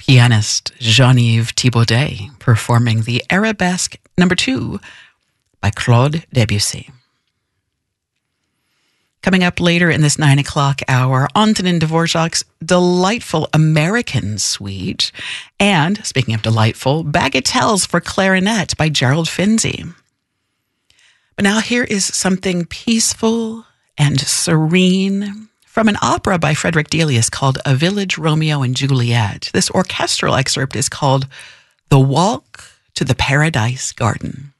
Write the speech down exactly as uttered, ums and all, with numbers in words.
pianist Jean-Yves Thibaudet performing the Arabesque number two by Claude Debussy. Coming up later in this nine o'clock hour, Antonin Dvorak's delightful American Suite. And, speaking of delightful, Bagatelles for Clarinet by Gerald Finzi. But now here is something peaceful and serene from an opera by Frederick Delius called A Village Romeo and Juliet. This orchestral excerpt is called The Walk to the Paradise Garden.